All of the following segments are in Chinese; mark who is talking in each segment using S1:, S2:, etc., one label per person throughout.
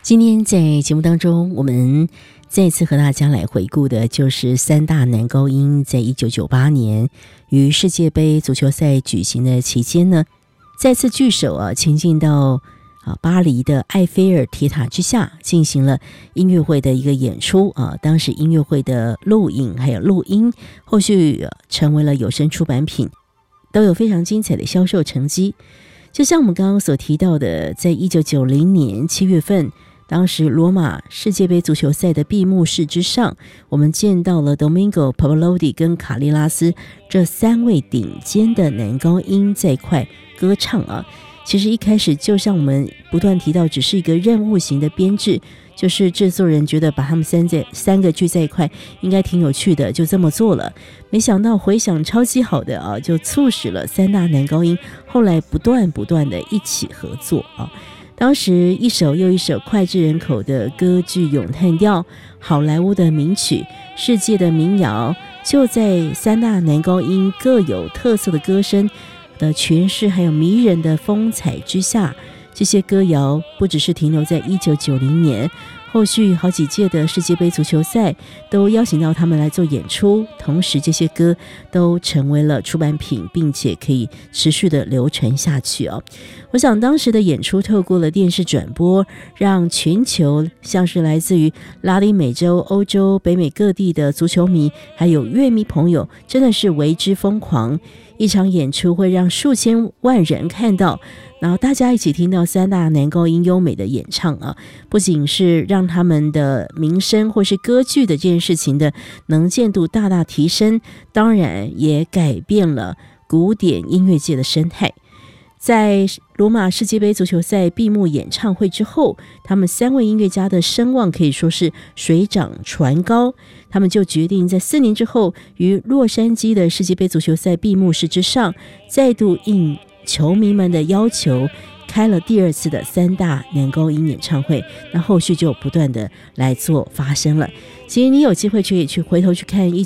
S1: 今天在节目当中，我们再次和大家来回顾的就是三大男高音在1998年于世界杯足球赛举行的期间呢，再次聚首前进到巴黎的埃菲尔铁塔之下，进行了音乐会的一个演出当时音乐会的录影还有录音，后续成为了有声出版品，都有非常精彩的销售成绩。就像我们刚刚所提到的，在1990年7月份，当时罗马世界杯足球赛的闭幕式之上，我们见到了 Domingo Pavarotti 跟卡利拉斯这三位顶尖的男高音在一块歌唱其实一开始就像我们不断提到，只是一个任务型的编制，就是制作人觉得把他们三个聚在一块应该挺有趣的，就这么做了。没想到回响超级好的就促使了三大男高音后来不断的一起合作当时一首又一首脍炙人口的歌剧咏叹调，好莱坞的名曲，世界的民谣，就在三大男高音各有特色的歌声的诠释还有迷人的风采之下，这些歌谣不只是停留在1990年，后续好几届的世界杯足球赛都邀请到他们来做演出，同时这些歌都成为了出版品，并且可以持续的流传下去我想当时的演出透过了电视转播，让全球像是来自于拉丁美洲、欧洲、北美各地的足球迷还有乐迷朋友真的是为之疯狂。一场演出会让数千万人看到，然后大家一起听到三大男高音优美的演唱不仅是让他们的名声或是歌剧的这件事情的能见度大大提升，当然也改变了古典音乐界的生态。在罗马世界杯足球赛闭幕演唱会之后，他们三位音乐家的声望可以说是水涨船高，他们就决定在4年之后，于洛杉矶的世界杯足球赛闭幕式之上，再度应球迷们的要求，开了第二次的三大男高音演唱会，那后续就不断的来做发生了。其实你有机会可以去回头去看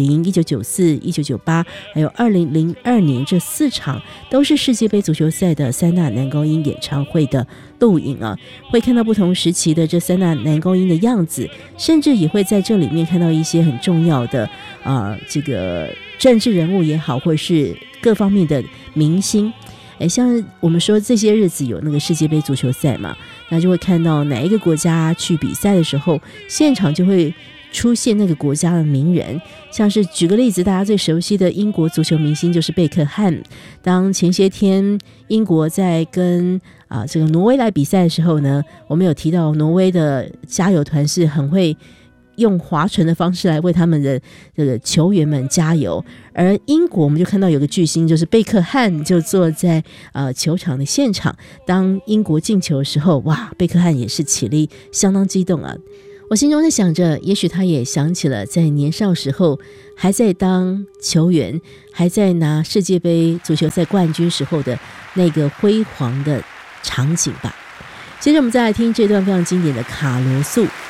S1: 1990、1994、1998还有2002年这4场都是世界杯足球赛的三大男高音演唱会的录影会看到不同时期的这三大男高音的样子，甚至也会在这里面看到一些很重要的这个政治人物也好，或者是各方面的明星。像我们说这些日子有那个世界杯足球赛嘛，那就会看到哪一个国家去比赛的时候，现场就会出现那个国家的名人，像是举个例子，大家最熟悉的英国足球明星就是贝克汉。当前些天英国在跟这个挪威来比赛的时候呢，我们有提到挪威的加油团是很会用划船的方式来为他们的这个球员们加油，而英国我们就看到有个巨星，就是贝克汉就坐在球场的现场，当英国进球的时候，哇，贝克汉也是起立相当激动我心中在想着，也许他也想起了在年少时候还在当球员，还在拿世界杯足球赛冠军时候的那个辉煌的场景吧。接着我们再来听这段非常经典的卡罗素。